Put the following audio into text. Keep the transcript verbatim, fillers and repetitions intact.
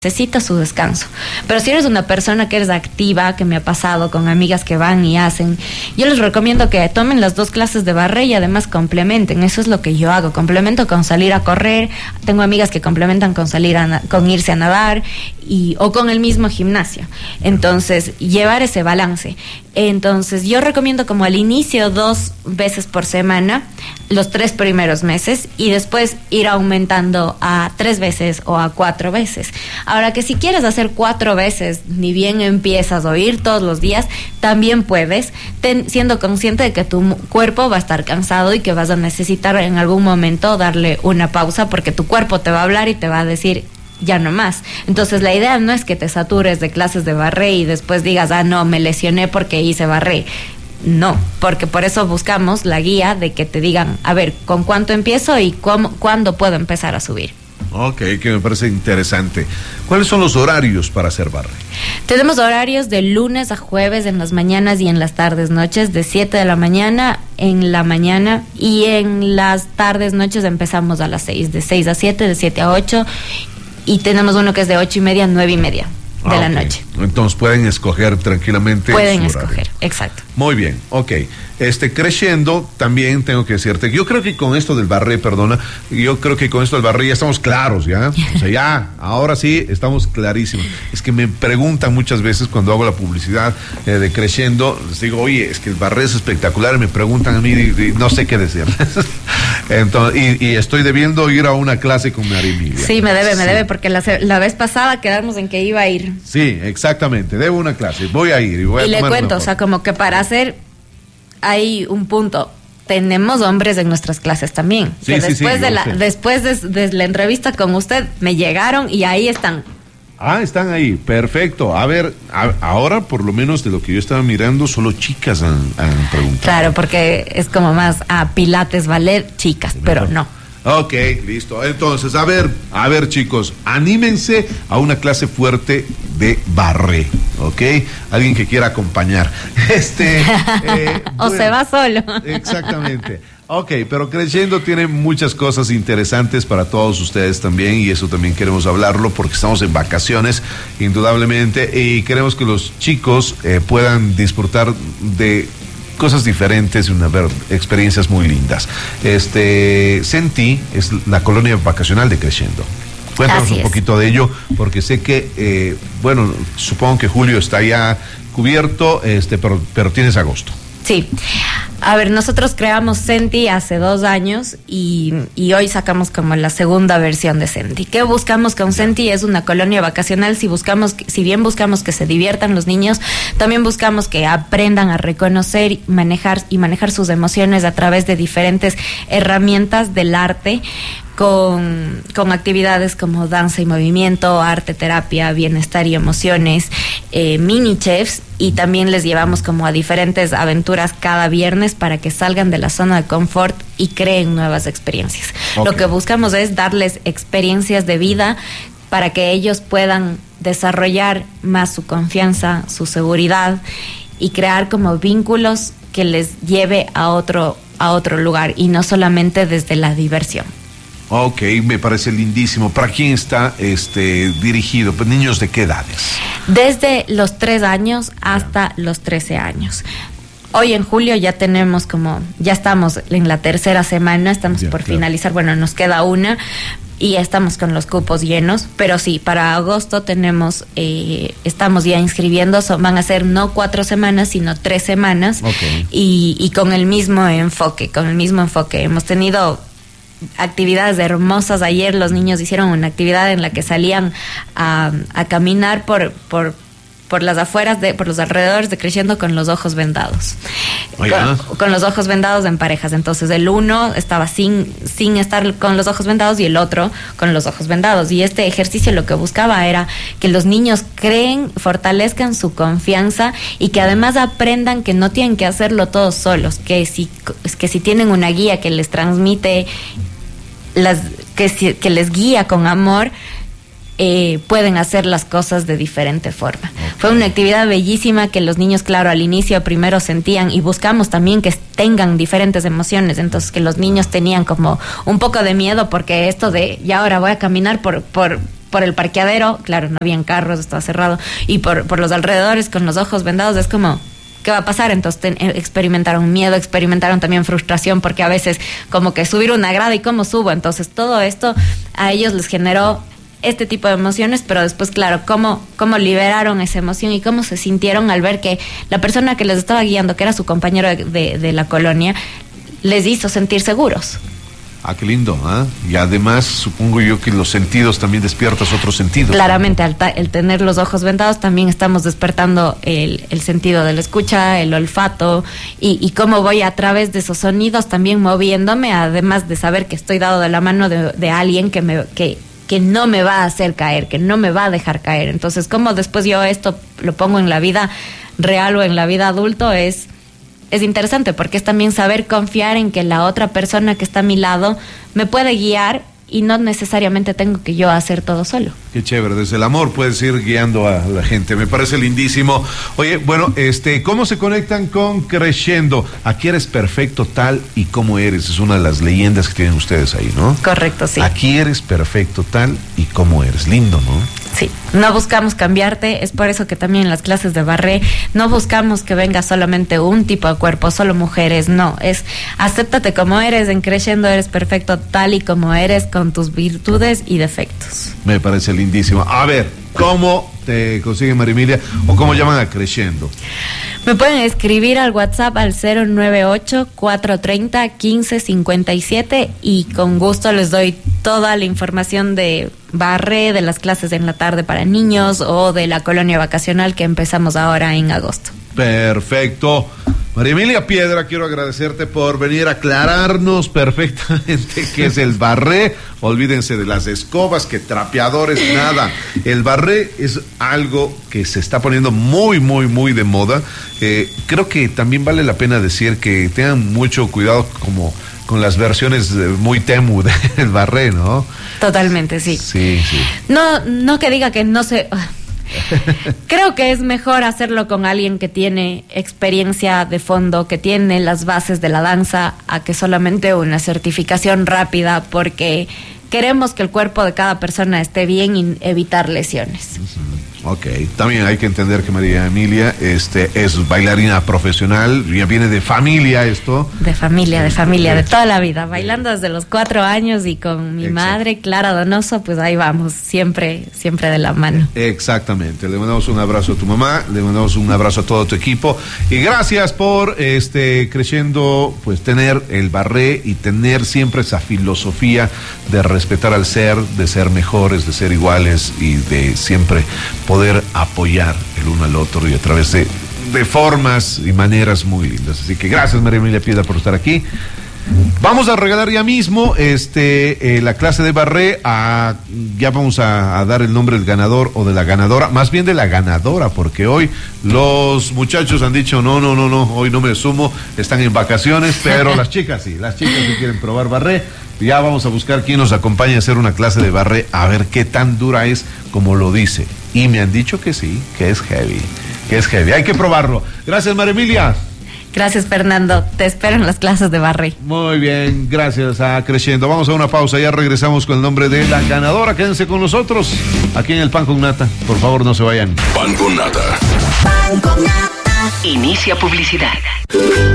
necesita su descanso. Pero si eres una persona que eres activa, que me ha pasado con amigas que van y hacen, yo les recomiendo que tomen las dos clases de barre y además complementen. Eso es lo que yo hago, complemento con salir a correr. Tengo amigas que complementan con salir a, con irse a nadar y o con el mismo gimnasio. Entonces, llevar ese balance. Entonces, yo recomiendo como al inicio dos veces por semana, los tres primeros meses, y después ir aumentando a tres veces o a cuatro veces. Ahora que si quieres hacer cuatro veces, ni bien empiezas a ir todos los días, también puedes, ten, siendo consciente de que tu cuerpo va a estar cansado y que vas a necesitar en algún momento darle una pausa, porque tu cuerpo te va a hablar y te va a decir ya no más. Entonces la idea no es que te satures de clases de barre y después digas, ah no, me lesioné porque hice barre. No, porque por eso buscamos la guía de que te digan, a ver, ¿con cuánto empiezo y cómo, cuándo puedo empezar a subir? Ok, que me parece interesante. ¿Cuáles son los horarios para hacer barre? Tenemos horarios de lunes a jueves en las mañanas y en las tardes noches, de siete de la mañana en la mañana, y en las tardes noches empezamos a las seis, de seis a siete, de siete a ocho, y tenemos uno que es de ocho y media a nueve y media de ah, la okay. noche. Entonces pueden escoger tranquilamente. Pueden escoger, exacto. Muy bien, ok. Este, creciendo, también tengo que decirte, yo creo que con esto del barre, perdona, yo creo que con esto del barre ya estamos claros, ¿ya? O sea, ya, ahora sí, estamos clarísimos. Es que me preguntan muchas veces cuando hago la publicidad eh, de creciendo, les digo, oye, es que el barre es espectacular, y me preguntan a mí y, y no sé qué decir. Entonces, y, y estoy debiendo ir a una clase con María Emilia. Sí, me debe, me sí. debe, porque la, la vez pasada quedamos en que iba a ir. Sí, exactamente, debo una clase, voy a ir y voy a Y le tomar cuento, o sea, como que para hacer, hay un punto, tenemos hombres en nuestras clases también. Sí, que sí, después sí, de la, sé. después de, de la entrevista con usted, me llegaron y ahí están. Ah, están ahí, perfecto. A ver, a, ahora por lo menos de lo que yo estaba mirando, solo chicas han, han preguntado. Claro, porque es como más a pilates, ballet, chicas, pero no. Ok, listo. Entonces, a ver, a ver chicos, anímense a una clase fuerte de barre, ¿ok? Alguien que quiera acompañar. Este, eh, o bueno, se va solo. Exactamente. Ok, pero Creciendo tiene muchas cosas interesantes para todos ustedes también, y eso también queremos hablarlo porque estamos en vacaciones, indudablemente, y queremos que los chicos eh, puedan disfrutar de cosas diferentes y una, ver, experiencias muy lindas. Este, Senti es la colonia vacacional de Creciendo. Cuéntanos Así un es. poquito de ello, porque sé que, eh, bueno, supongo que julio está ya cubierto, este, pero, pero tienes agosto. Sí, a ver, nosotros creamos Senti hace dos años y, y hoy sacamos como la segunda versión de Senti. ¿Qué buscamos con Senti? Es una colonia vacacional. Si buscamos, si bien buscamos que se diviertan los niños, también buscamos que aprendan a reconocer, manejar y manejar sus emociones a través de diferentes herramientas del arte. Con, con actividades como danza y movimiento, arte, terapia, bienestar y emociones, eh, mini chefs, y también les llevamos como a diferentes aventuras cada viernes para que salgan de la zona de confort y creen nuevas experiencias. Okay. Lo que buscamos es darles experiencias de vida para que ellos puedan desarrollar más su confianza, su seguridad, y crear como vínculos que les lleve a otro, a otro lugar, y no solamente desde la diversión. Ok, me parece lindísimo. ¿Para quién está este dirigido? Pues, ¿niños de qué edades? Desde los tres años hasta los trece años. Hoy en julio ya tenemos como, ya estamos en la tercera semana, estamos yeah, por claro. finalizar, bueno, nos queda una, y ya estamos con los cupos llenos, pero sí, para agosto tenemos, eh, estamos ya inscribiendo, so, van a ser no cuatro semanas, sino tres semanas, okay. y, y con el mismo enfoque, con el mismo enfoque. Hemos tenido actividades hermosas. Ayer los niños hicieron una actividad en la que salían a, a caminar por, por, por las afueras, de, por los alrededores de Creciendo con los ojos vendados. Oh, yeah. con, con los ojos vendados en parejas. Entonces el uno estaba sin, sin estar con los ojos vendados y el otro con los ojos vendados. Y este ejercicio lo que buscaba era que los niños creen, fortalezcan su confianza, y que además aprendan que no tienen que hacerlo todos solos, que si, que si tienen una guía que les transmite, las que, si, que les guía con amor, eh, pueden hacer las cosas de diferente forma. Okay. Fue una actividad bellísima que los niños, claro, al inicio primero sentían, y buscamos también que tengan diferentes emociones, entonces que los niños tenían como un poco de miedo, porque esto de, ya ahora voy a caminar por, por por el parqueadero, claro, no habían carros, estaba cerrado, y por, por los alrededores con los ojos vendados, es como, ¿qué va a pasar? Entonces ten, experimentaron miedo, experimentaron también frustración, porque a veces como que subir una grada y cómo subo, entonces todo esto a ellos les generó este tipo de emociones, pero después, claro, cómo, cómo liberaron esa emoción y cómo se sintieron al ver que la persona que les estaba guiando, que era su compañero de, de, de la colonia, les hizo sentir seguros. Ah, qué lindo, ¿eh? Y además supongo yo que los sentidos también despiertas otros sentidos. Claramente, al ta- el tener los ojos vendados también estamos despertando el, el sentido de la escucha, el olfato, y, y cómo voy a través de esos sonidos también moviéndome, además de saber que estoy dado de la mano de, de alguien que me que, que no me va a hacer caer, que no me va a dejar caer. Entonces, cómo después yo esto lo pongo en la vida real o en la vida adulto es... Es interesante porque es también saber confiar en que la otra persona que está a mi lado me puede guiar y no necesariamente tengo que yo hacer todo solo. Qué chévere, desde el amor puedes ir guiando a la gente, me parece lindísimo. Oye, bueno, este, ¿cómo se conectan con Creciendo? Aquí eres perfecto tal y como eres, es una de las leyendas que tienen ustedes ahí, ¿no? Correcto, sí. Aquí eres perfecto tal y como eres, lindo, ¿no? Sí, no buscamos cambiarte, es por eso que también en las clases de Barré no buscamos que venga solamente un tipo de cuerpo, solo mujeres, no, es acéptate como eres, en Creciendo eres perfecto tal y como eres, con tus virtudes y defectos. Me parece lindísimo. A ver, ¿cómo te consiguen, María Emilia, o cómo llaman a Creciendo? Me pueden escribir al WhatsApp al cero nueve ocho, cuatro tres cero, uno cinco cinco siete y con gusto les doy toda la información de Barré, de las clases en la tarde para niños o de la colonia vacacional que empezamos ahora en agosto. Perfecto. María Emilia Piedra, quiero agradecerte por venir a aclararnos perfectamente qué es el Barré. Olvídense de las escobas, que trapeadores, nada. El Barré es algo que se está poniendo muy, muy, muy de moda. Eh, creo que también vale la pena decir que tengan mucho cuidado como con las versiones muy temu del Barré, ¿no? Totalmente, sí. Sí, sí. No, no que diga que no se... Creo que es mejor hacerlo con alguien que tiene experiencia de fondo, que tiene las bases de la danza, a que solamente una certificación rápida, porque queremos que el cuerpo de cada persona esté bien y evitar lesiones. Ok, también hay que entender que María Emilia este, es bailarina profesional, ya viene de familia esto. De familia, de familia, de toda la vida, bailando desde los cuatro años y con mi Exacto. madre, Clara Donoso, pues ahí vamos, siempre, siempre de la mano. Exactamente, le mandamos un abrazo a tu mamá, le mandamos un abrazo a todo tu equipo y gracias por este Creciendo, pues tener el Barré y tener siempre esa filosofía de respetar al ser, de ser mejores, de ser iguales y de siempre poder apoyar el uno al otro y a través de, de formas y maneras muy lindas. Así que gracias, María Emilia Piedra, por estar aquí. Vamos a regalar ya mismo este eh, la clase de Barré. A, ya vamos a, a dar el nombre del ganador o de la ganadora, más bien de la ganadora, porque hoy los muchachos han dicho no, no, no, no, hoy no me sumo, están en vacaciones, pero las chicas sí, las chicas que quieren probar Barré. Ya vamos a buscar quién nos acompaña a hacer una clase de Barré, a ver qué tan dura es como lo dice. Y me han dicho que sí, que es heavy, que es heavy. Hay que probarlo. Gracias, María Emilia. Gracias, Fernando. Te espero en las clases de Barré. Muy bien, gracias a Creciendo. Vamos a una pausa, ya regresamos con el nombre de la ganadora. Quédense con nosotros aquí en el Pan con Nata. Por favor, no se vayan. Pan con Nata. Pan con Nata. Inicia publicidad.